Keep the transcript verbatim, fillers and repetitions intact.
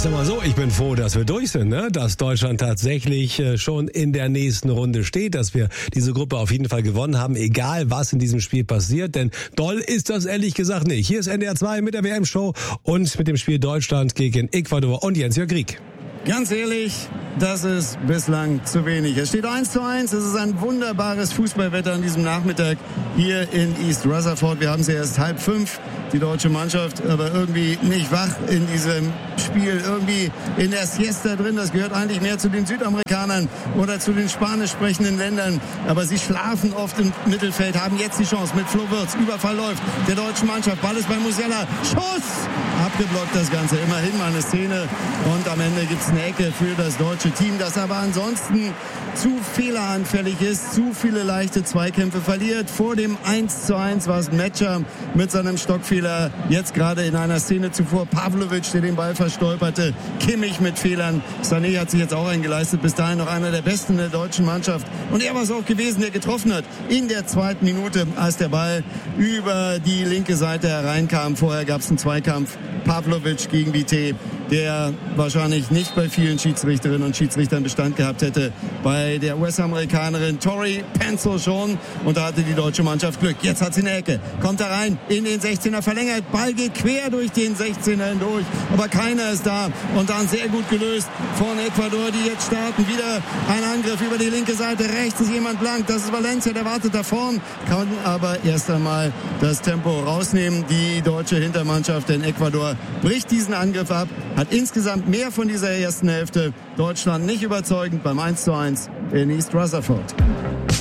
sag mal so, ich bin froh, dass wir durch sind, ne? Dass Deutschland tatsächlich äh, schon in der nächsten Runde steht, dass wir diese Gruppe auf jeden Fall gewonnen haben, egal was in diesem Spiel passiert, denn doll ist das ehrlich gesagt nicht. Hier ist N D R zwei mit der W M-Show und mit dem Spiel Deutschland gegen Ecuador und Jens-Jörg Grieg. Ganz ehrlich, das ist bislang zu wenig. Es steht eins zu eins. Es ist ein wunderbares Fußballwetter an diesem Nachmittag hier in East Rutherford. Wir haben es ja erst halb fünf, die deutsche Mannschaft, aber irgendwie nicht wach in diesem Spiel. Irgendwie in der Siesta drin. Das gehört eigentlich mehr zu den Südamerikanern oder zu den spanisch sprechenden Ländern. Aber sie schlafen oft im Mittelfeld, haben jetzt die Chance mit Flo Wirtz. Überfall läuft der deutschen Mannschaft. Ball ist bei Musiala. Schuss! Abgeblockt das Ganze. Immerhin mal eine Szene. Und am Ende gibt es eine Ecke für das deutsche Team, das aber ansonsten zu fehleranfällig ist, zu viele leichte Zweikämpfe verliert. Vor dem eins zu eins war es Metscher mit seinem Stockfehler. Jetzt gerade in einer Szene zuvor Pavlovic, der den Ball verstolperte. Kimmich mit Fehlern. Sané hat sich jetzt auch eingeleistet. Bis dahin noch einer der Besten der deutschen Mannschaft. Und er war es auch gewesen, der getroffen hat in der zweiten Minute, als der Ball über die linke Seite hereinkam. Vorher gab es einen Zweikampf. Pavlovic gegen Vité, der wahrscheinlich nicht bei vielen Schiedsrichterinnen und Schiedsrichtern Bestand gehabt hätte. Bei der U S-Amerikanerin Tori Pencil schon. Und da hatte die deutsche Mannschaft Glück. Jetzt hat sie eine Ecke. Kommt da rein in den sechzehner, verlängert. Ball geht quer durch den sechzehner hindurch. Aber keiner ist da. Und dann sehr gut gelöst von Ecuador, die jetzt starten. Wieder ein Angriff über die linke Seite. Rechts ist jemand blank. Das ist Valencia, der wartet da vorn. Kann aber erst einmal das Tempo rausnehmen. Die deutsche Hintermannschaft, denn Ecuador bricht diesen Angriff ab, hat insgesamt mehr von dieser ersten Hälfte. Deutschland nicht überzeugend beim eins zu eins in East Rutherford.